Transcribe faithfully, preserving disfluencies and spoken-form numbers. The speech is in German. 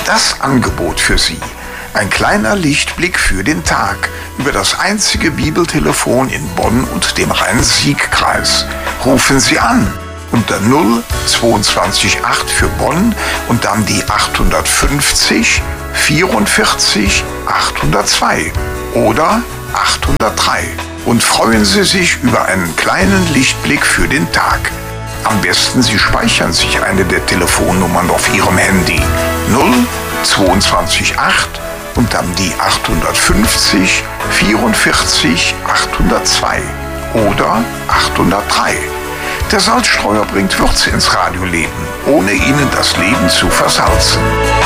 Das Angebot für Sie. Ein kleiner Lichtblick für den Tag über das einzige Bibeltelefon in Bonn und dem Rhein-Sieg-Kreis. Rufen Sie an unter null zweiundzwanzig acht für Bonn und dann die achthundertfünfzig vierundvierzig achthundertzwei oder achthundertdrei und freuen Sie sich über einen kleinen Lichtblick für den Tag. Am besten Sie speichern sich eine der Telefonnummern auf Ihrem Handy. null zweiundzwanzig acht und dann die achthundertfünfzig vierundvierzig achthundertzwei oder achthundertdrei. Der Salzstreuer bringt Würze ins Radioleben, ohne Ihnen das Leben zu versalzen.